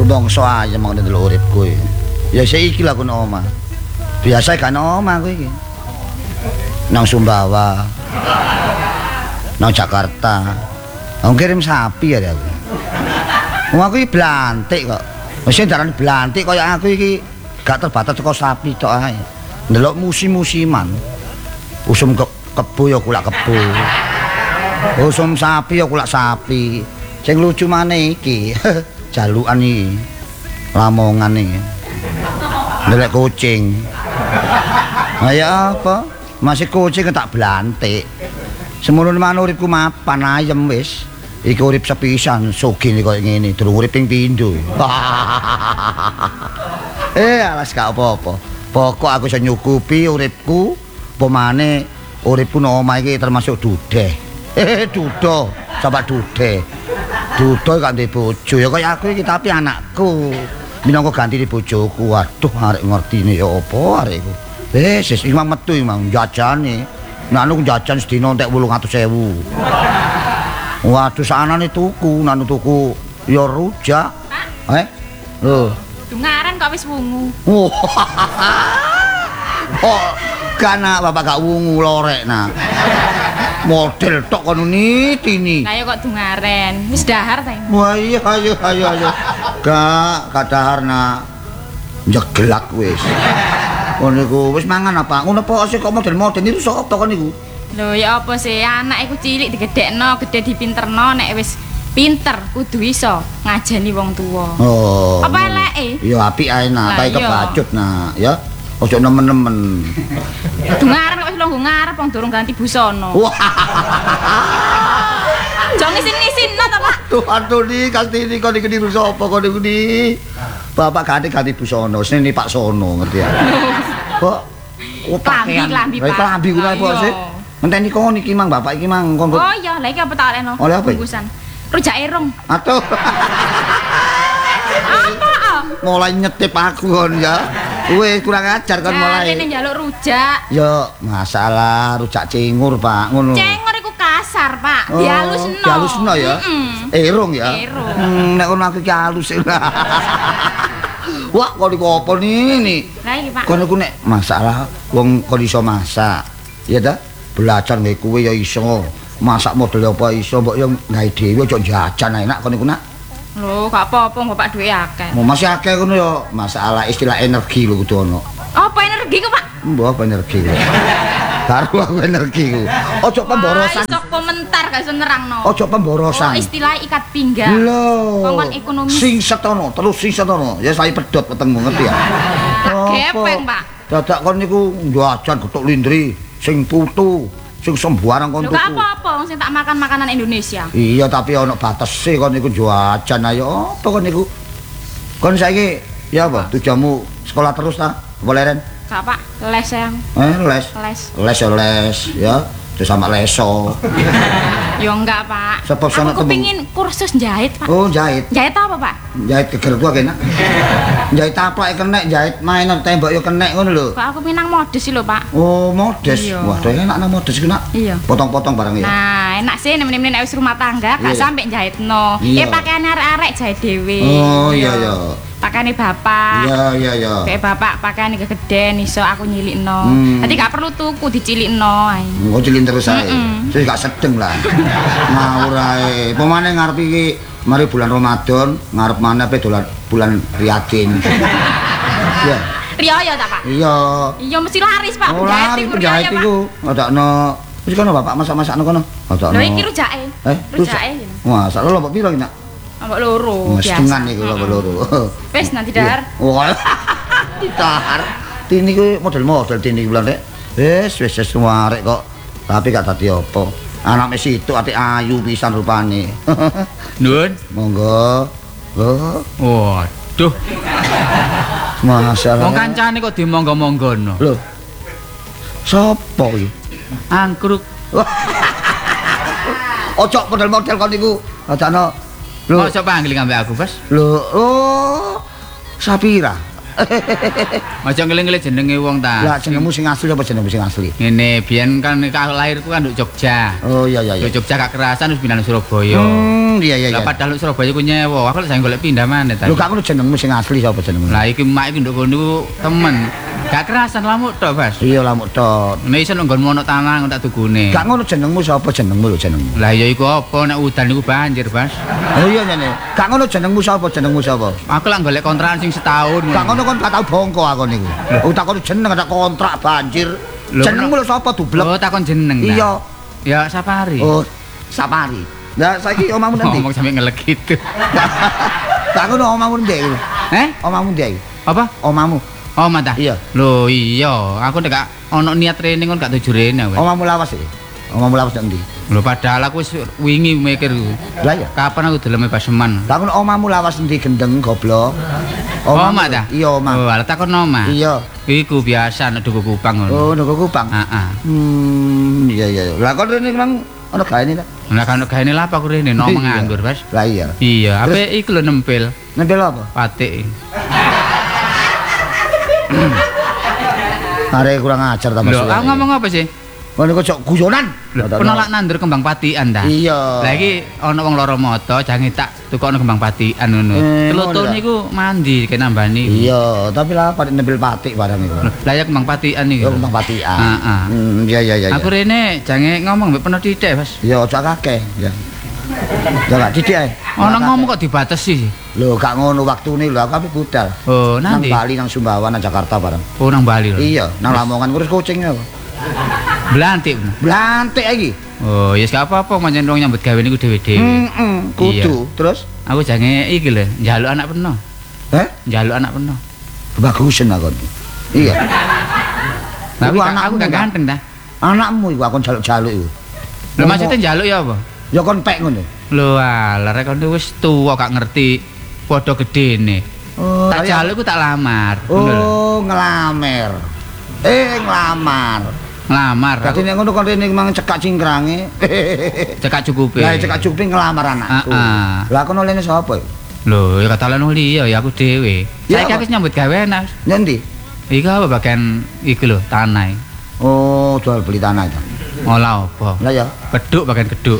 Rumangsa ayem ngono ndelok uripku iki. Ya saiki lah aku nang omah. Biasa gak nang omah aku iki. Nang Sumbawa. Nang Jakarta. Aku kirim sapi ya aku. Wong aku iki blantik kok. Wis darane blantik kaya aku iki gak terbatas saka sapi tok ae. Ndelok musim-musiman. Usum kebo ya kulak kebo. Usum sapi ya kulak sapi. Sing lucu maneh iki. Jalukan iki. Lamongan iki. Ndelok kucing. Ya apa? Masih kucing tak blantik. Semono manut uripku mapan ayem wis. Iki urip sepisan sugih koyo ngene, durung urip ping pindho. Alas gak apa-apa. Pokok aku iso nyukupi uripku, pemane uripku nang omah iki termasuk dudeh. Dudo, coba dudeh. Dudo gak ndek bojo ya kaya aku iki tapi anakku. Minangka gantine bojoku. Waduh arek ngertine ya apa arek iku. Wis imang metu imang jajane. Nek anu jajan sedina entek 800.000. Waduh sanane tuku, nanu tuku ya rujak. Lho. Dungaran kok wis wungu. Oh. Kana bapak gak wungu lorek nah. Model tok kono nitini. Lah ya kok dungaren. Wis dahar ta. Wah iya ayo. Gak dahar nak. Njeglak wis. Ngono iku wis mangan apa? Ngono apa sih kok model-model itu sapa kon niku? Lho ya apa sih anak iku cilik digedhekno, gedhe dipinterno nek wis pinter kudu iso ngajeni wong tuwa. Oh. Apa eleke? Ya apik ae nak, tak kebacut nak, ya. Ojo nemen-nemen. Dungaran kok wis longgo ngarep wong durung ganti busana. Wah. Jong ngisin-ngisinno ta, Pak? Tuh ni Kastini kok iki niku sapa kok niku ni? Bapak ganti busana, sini Pak Sono ngerti ya. Kok klambi Pak. Klambi kuwi apa sih? Ngenteni kon iki mang bapak iki mang kon. Oh iya, lha iki apa tak olehno? Oleh apa? Bungkusan. Rujak erung. Atuh. Apa? Mulai nyetip aku kon ya. Wis kurang ajar kon mulai. Nek njaluk rujak. Yo, masalah rujak cengur, Pak, ngono. Cengur iku kasar, Pak. Oh, dihalusno. Dihalusno ya. Erung ya. Erung. Nek kon aku iki halus. Wah, kok iku apa ni? Lah iki, Pak. Kon iku nek masalah wong kon iso masak. Ya ta? Belajar nggae kuwe ya iso. Masak model apa iso, mbok yo gawe dhewe aja jajan enak kon iku nak. Lho, gak apa-apa bapak duwe akeh. Mau masih akeh ngono ya, masalah istilah energi lho kudu ono. Apa energi ku, Pak? Mbok apa energi. Karo aku energi ku. Ojo pemborosan. Iso komentar gak iso nerangno. Ojo pemborosan. Oh, istilah ikat pinggang. Lho. Kongkon ekonomis. Sing setono, terus sing setono. Ya saya pedot petengmu ngerti ya. Tak gepeng, Pak. Dadak kon niku jajan gethuk lindri, sing putu, sing sembarang kon tuku. Lho gak apa-apa wong sing tak makan makanan Indonesia. Iya, tapi ana batese kon niku jajan ayo apa kon niku? Kon saiki ya apa? Tujuanmu sekolah terus ta? Apa leren? Gak, Pak. Les sayang. Les. Les ya. Terus sama leso. Yo enggak, Pak. Sebab sana aku kepingin kursus jahit, Pak. Oh, jahit. Jahit apa, Pak? Jahit geger tua kena. Jahit taplak kenek, jahit mainan tembok yo kenek ngono lho. Kok aku minang modus sih lho, Pak. Oh, modus. Wah, enak nang modus iku nak. Iya. Potong-potong barang ya. Nah, enak sih nemen-nemen nek wis rumah tangga gak sampe jahitno. Pakaiane arek-arek jahit dhewe. Oh, iya. Pakaiane bapak. Iya. Kayak bapak pakaiane gegeden iso aku nyilikno. Dadi gak perlu tuku dicilikno ae. Oh, cilin terus ae. Wis gak sedeng lah. Ngawur ae. Pemane ngarep iki mari bulan Ramadan, ngarep maneh pe dolan bulan Riyadin. Iya. Riyo ta, Pak? Iya. Iya mesti laris, Pak. Oh, laris penjahit iku. Adakno wis kono bapak masak-masakno kono. Adakno. Lho iki rujake. Rujake. Wah, sak lho piro iki nak? Ambek loro biasa. Setengah niku ambek loro. Wis nanti dahar. Wah. Dahar. Tini ku model-model tini bulan rek. Wis semua arek kok. Tapi gak dadi apa. Anake situ ati ayu pisan rupane. Nuwun. Monggo. Lho. Waduh. Masalah. Wong kancane kok dimonggo-monggono. Lho. Sopo iki? Angkruk. Ojo model-model kon niku. Adakno. Lho, ojo panggil ambek aku, Bos. Lho, oh. Sapira. Ojo ngeling-eling jenenge wong ta. Lah jenengmu sing asli apa jenengmu sing asli? Ngene, biyen kan lahirku kan nduk Jogja. Oh iya. Nduk Jogja gak kerasan wis pindah Surabaya. Iya iya iya. Lah padahal Surabaya ku nyewa, aku lek jane golek pindah maneh ta. Lho gak ngono jenengmu sing asli sapa jenengmu? Lah iki mak iki nduk kono niku temen. Gak kerasan lamuk tok, Bas. Iya lamuk tok. Nek iso nggonmu ono tanah tak tugune. Gak ngono jenengmu sapa jenengmu lho jenengmu. Lah ya iku apa nek udan niku banjir, Bas. Oh iya jane. Gak ngono jenengmu sapa jenengmu sapa. Aku lak golek kontrakan sing setahun. Gak ngono kon gak tau bongko aku niku. Oh takon jeneng ada kontrak banjir. Jenengmu lho sapa dublek? Oh takon jeneng ta. Iya. Ya Sapari. Oh Sapari. Lah saiki omahmu nanti. Ngomong sampe ngelek gitu. Gak ngono omahmu ndek. Omahmu ndek. Apa? Omahmu. Oh, mata. Iya. Lho, iya. Aku nek gak ono niat training kon gak tuju rene aku. Omahmu lawas iki. Omahmu lawas ndek ndi? Lho, padahal aku wis wingi mikir Lah ya. kapan aku deleme Paseman. Lah ngono omahmu lawas ndi gendeng goblok. Omah ta? Iya, omah. Oh, ala takon omah. Iya. Iku biasa nek Duku Kupang ngono. Oh, Duku Kupang. Heeh. Iya iya. Lah kon rene memang ono gaene ta? Lah kan gaene lha apa aku rene no nganggur, Bas. Lah iya. Iya, ape iku lho nempel. Nempel apa? Patik. Arek kurang ajar ta Mas. Lho, aku ngomong apa sih? Ngono kok cok guyonan. Penolak nandur kembang patian ta. Iya. Lah iki ana wong loro moto jange tak tukokno kembang patian ngono. Telutun niku mandi ke nambani. Iya, tapi lah pada nempel patik barang iku. Lah ya kembang patian niku. Ya kembang patian. Heeh. Iya iya iya. Aku rene jange ngomong mbek peno titik, Mas. Ya aja kakeh, ya. Ya gak titik ae. Ana ngomong kok dibatasi. Lho gak ngono waktune lho aku budal. Oh, nanti. Nang Bali nang Sumbawa nang Jakarta bareng. Oh, nang Bali lho. Iya, nang Lamongan ngurus kucing aku. Blantik. Blantik iki. Oh, ya gak apa-apa pancen wong nyambut gawe niku dhewe-dhewe. Kudu. Terus aku jange iki lho, njaluk anak peno. Heh? Njaluk anak peno. Bagusen aku. Iya. Tapi aku gak ganteng ta. Anakmu iku aku njaluk-jaluk iku. Lho maksudnya njaluk ya apa? Ya kon pek ngono. Lho alah rek kon wis tuwa gak ngerti padha gedene. Oh, tak jaluk ku tak lamar. Oh, ngelamer. Nglamar. Nglamar. Dadi nek ngono kon rene mang cekak cingkrange. Cekak cukupe. Lah cekak cukupe nglamar anakku. Lah kono lene sapa? Lho, ya katalan liya ya aku dhewe. Saiki aku nyambut gawe enak. Ngendi? Iku apa bagian iki lho, tanah. Oh, jual beli tanah itu. Olah apa? Lah ya. Geduk bagian geduk.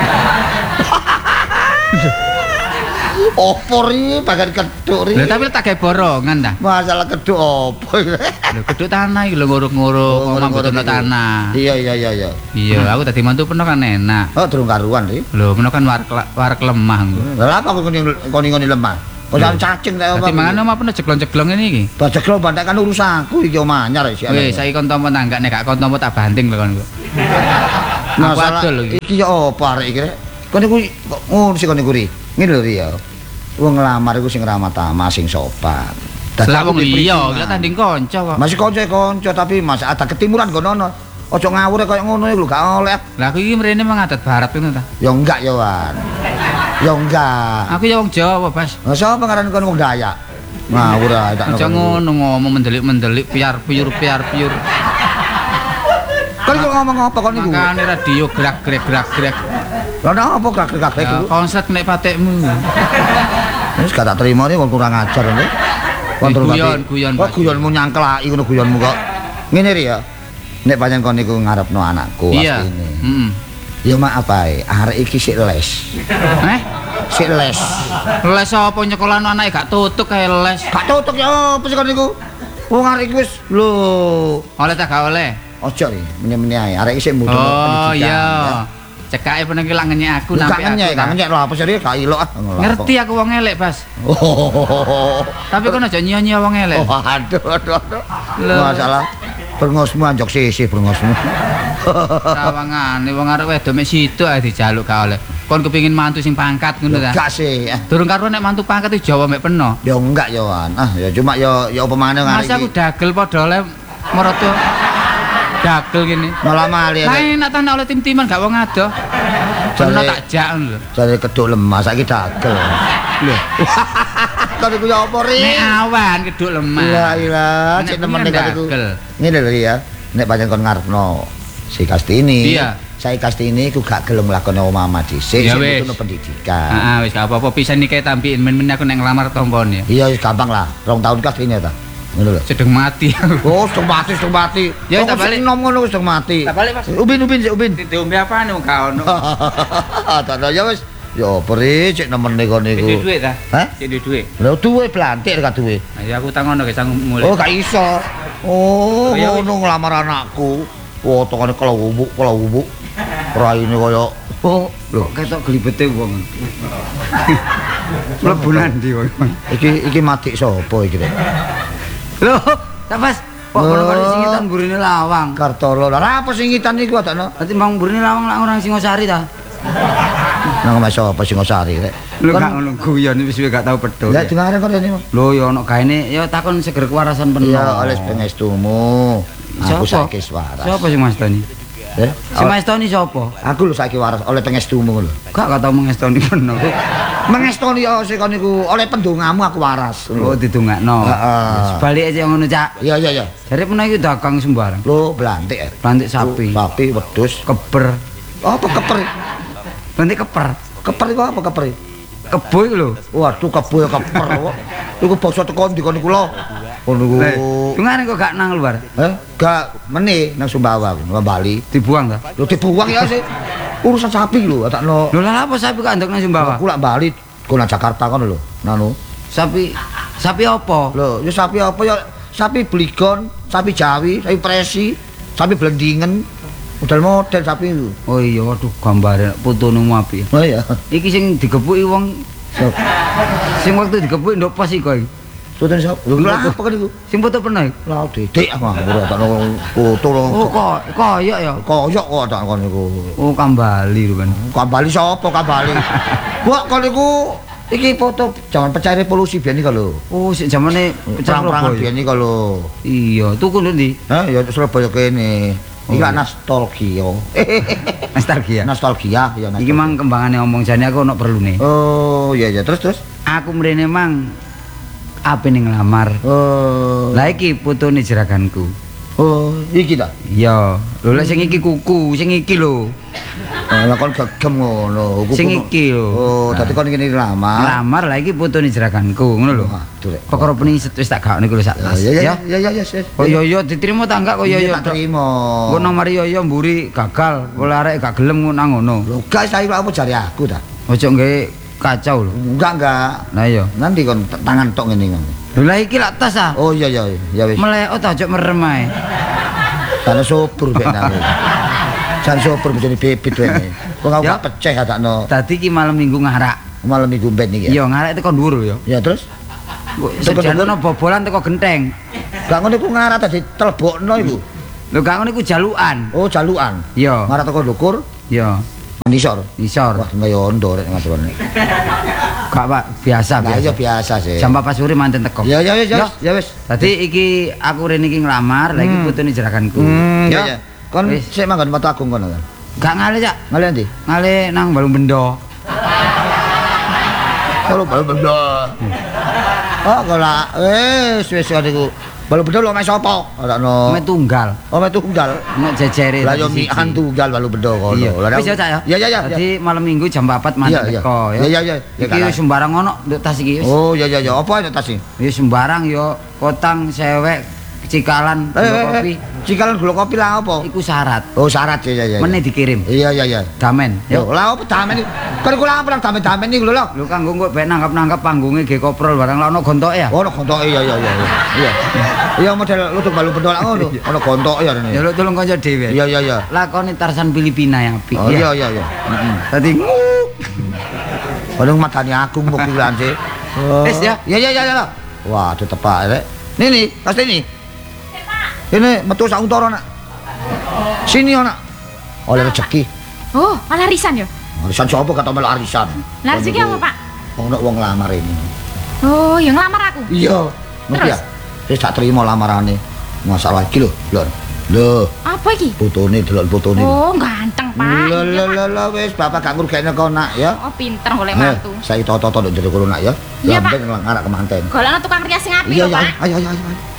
Opo ri bagian geduk ri. Lho tapi tak gawe borongan ta? Masalah geduk opo iki? Lho geduk tanah iki lho nguruk-nguruk omah botono tanah. Iya iya iya iya. Iya, aku dadi mantu peno kan enak. Oh, durung karuan ri. Lho, peno kan warek lemah. Lah apa koni lemah? Kok cacing ta apa? Dadi mangan omah peno jeglong-jeglong ngene iki. Bah jeglong bantek kan urusanku iki omah anyar iki. Wis saiki kon tampa tangga nek gak kon tampa tak banting lho kon. Masalah iki ya apa arek iki rek? Kon niku ngono sih kon niku ri. Ngene lho ri ya. Wong nglamar iku sing ramah tamah sing sopan. Lah wong liya, kita tanding kanca kok. Masih kanca tapi mas ada ketimuran kono. Aja ngawur kaya ngono iku lho gak oleh. Lah aku iki mrene mengadat barat ngono ta. Ya enggak ya, Wan. Ya enggak. Aku ya wong Jawa, Bas. Lah sapa ngaran kon wong Dayak? Ngawur ae tak Aja ngono ngomong mendelik-mendelik piar-piur. Kon kok ngomong apa kon niku? Makane radio gerak-gerak. Lah napa gak-gak iku? Konslet nek patekmu. Wis gak tak terima nih wong kurang ajar nih. Guyon. Kok guyonmu nyangklaki ngono guyonmu kok. Ngene ri ya. Nek pancen kon niku ngarepno anakku iya. Asline. Heeh. Ya maaf ae, arek iki sik les. Sik les. Les apa nyekolahno anake gak tutuk kae les. Gak tutuk ya apa sih kon niku? Wong arek iki wis lho. Oleh ta gak oleh? Ojo ri, menye-menye ae. Arek iki sik mutu pendidikan. Oh iya. Cekake peno iki lak ngenyek aku nampi aku. Gak ngenyek lho apa sih gak ilok ah. Ngerti aku wong elek, Bas. Tapi kon aja nyia-nyia wong elek. Oh, aduh. Masalah brengosmu anjok sisih brengosmu. Sawangane wong arek wedok mek situ ae dijaluk gak oleh. Kon kepengin mantu sing pangkat ngono ta? Gak sih. Durung karo nek mantu pangkat iki Jawa mek peno. Ya enggak ya, Wan. Ah, ya cuma ya apa maneh ngarep iki. Mas aku dagel padha oleh maroto. Dagel gini. Malah mali. Lah enak ta oleh tim-timan gak wong adoh. Peno tak jak ngono lho. Jare keduk lemah saiki dagel. Lho. Kok iku ya apa ri? Nek awan keduk lemah. La ilah, cek nemen nek iku. Ngene lho ya. Nek pancen kon ngarepno si Kastini. Iya. Saya Kastini iku gak gelem nglakoni omah dhisik sing butuh pendidikan. Heeh, wis gak apa-apa pisan iki tampiin men aku nek nglamar tombone. Iya, wis gampang lah. 2 tahun Kastini ta. Ngono lho. Sedeng mati. Oh, sedeng mati. Ya tak balik. Nom ngono wis sedeng mati. Tak balik, Mas. Ubin. Diombe apane wong gak ono. Tak ya wis Ya peri cek nemene kon niku. Cek duit ta? Hah? Cek duit. Lho duwe blantik gak duwe. Nah, ya aku tangono ge sang mulai. Oh gak iso. Oh Ya, ngono nglamar anakku. Potongane kelawubuk. Raine kaya Lho, ketok glibete wong. Mlebu nandi wong. iki mati sapa iki rek? Lho, tak pas. Kok kono singitan burine lawang. Kartolo. Lah apa singitan niku adakno? Dadi bang burine lawang lak orang Singosari ta. Nang mas sapa Singosari rek? Lho gak ngono guyon wis gak tau pedhot. Ya dengar kok rene. Lho ya ono gaene ya takon seger kewarasan penuh. Ya oleh pengestumu. Aku Siapa? saiki waras. Siapa sing mastoni? Eh? Si Mastoni sapa? Aku lho saiki waras oleh pengestumu lho. Gak tau mengestoni penuh. Mengestoni ya sik kon niku oleh pendongamu aku waras. Oh didongakno. Heeh. Balik aja ngono, Cak. Iya. Jare pernah iki dagang sembarang. Lho blantik. Plantik sapi, Sapi wedhus. keber. Apa keper? Plantik keper. Keper iku apa keper? Kebo iku lho. Waduh kebo ya keper kok. Iku basa teko ndi kon niku lho. Ngono niku. Dungane kok gak nang luar. Gak meneh nang Sumbawa, nang Bali. Dibuang ta? Lho dibuang ya sih. Urusan sapi lho, takno. Lho lah apa sapi kok andek nang Sumbawa? Aku lak Bali, kono Jakarta kono lho. Nanu. Sapi apa? Lho, ya sapi apa ya? Sapi Bligon, sapi Jawi, sapi Presi, sapi Blendingen. Model-model sapi itu. Oh iya, waduh gambare fotone apik. Oh iya. Iki sing digepuki wong sing waktu digepuki ndok pas iku. Foto sapa? Lho apa kan iku? Sing foto pernah iku? Lah dedek apa ora takno foto lho. Oh koyok ya. Koyok kok tak kon niku. Oh Kambali lho kan. Kambali sapa Kambali? Kok kon niku iki foto zaman pecah revolusi biyen iki lho. Oh sik zamane Perang-perangan biyen iki lho. Iya, tuku ndi? Hah ya Surabaya kene. Iki nostalgia. Nostalgia. Nostalgia ya. Iki mang kembangane omong jane aku ono perlune. Oh iya terus. Aku mrene mang ape ning nglamar. Oh. Lah iki fotone jeraganku. Oh, iki ta. Iya, lho lek sing iki kuku, sing iki lho. Lah kon gegem ngono. Sing iki lho. Oh, dadi kon ngene lamar. Nglamar lah iki fotone jeraganku, ngono lho. Waduh rek. Perkara pening wis tak gakne iku lho sak tas. Ya. Oh iya diterima ta enggak kok Ya tak terima. Kok nang mari yo mburi gagal, oleh arek gak gelem nang ngono. Lho, gak saiki apa jare aku ta? Ojo nggae kacau lho. Enggak. Lah iya. Nanti kon tangan tok ngene kan. Lho lah iki lak tas ah. Oh iya wis. Meleot aja merem ae. Sana sopur ben aku. Jan sopur menjadi bibit wene. Kok aku Ya. gak pecah ya takno. Dadi iki malam Minggu ngarak. Malam minggu ben iki ya. Iya, ngarak teko dhuwur lho ya. Ya terus Sejarno bobolan teko genteng. gak ngono iku ngarat tadi telebokno iku. Lho gak ngono iku jalukan. Oh, jalukan. Iya. Ngarat teko ndukur, Iya, nisor. isor. Wah, kaya ondo rek ngaturane. Gak Pak, biasa Lah iya biasa. biasa sih. Jam 4 sore manten teko. Ya Ya. wis. Dadi iki aku rene iki nglamar, lah iki fotone jeraganku. Ya. Kon Wis. sik manggon Mata Agung kono kan. Gak ngale, Cak. Ngale ndi? Ngale nang Balung Bendo. Kalau balu benda. Oh, kalau wis niku. Balu benda lho mek sapa? Ora ono. Mek tunggal. Oh, mek tunggal. Nek jejere. Lah yo tadi mian siji. tunggal balu benda kono. Iya. Lah, Wis ya, Cak ya. Ya. Dadi malam Minggu jam 4 manten Iya. teko ya. Iya. Iki wis sembarang ono nduk tas iki wis. Oh, ya. Apa ini tas iki? Ya sembarang yo kotang sewek cikalan gula kopi. Cikalan gula kopi lah apa? Iku syarat. Oh, syarat ya. Meneh dikirim. Iya. Damen. Yo, lah apa damen iki? Kan kula apa damen iki lho lho. Lho kanggo kok ben nanggap-nanggap panggunge ge koprol barang lah ono gontoke ya. Oh, ono gontoke iya. Iya model lutuk balu benda lah ngono. Ono gontoke ya rene. Ya lu tolong kanca dhewe. Iya. Lakone Tarsan Filipina ya apik. Oh iya. Heeh. Dadi Ono matane Agung mobilan sih. wis ya. Ya. Wah, tepak rek. Nih, pasti ini. Ini metu sak untara nak. Sini ana. Oleh rezeki. Oh, malah arisan ya. Arisan sapa kata melu arisan? Lah rezeki apa, Pak? Ono wong lamar ini. Oh, yang ngelamar aku. Iya. Ngerti Terus? ya? Wis tak terima lamarane. Masalah iki lho, Lho, Apa iki? fotone delok fotone. Oh, ganteng, Pak. Iya, Pak. Lah wis bapak gak ngurgekne kok nak ya. Oh, pinter golek mantu. Saya toto-toto ndek jero kono nak ya. Iya, Pak. Lamben ngarak kemanten. Golekno tukang rias sing apik Iya, lho, Pak. ayo.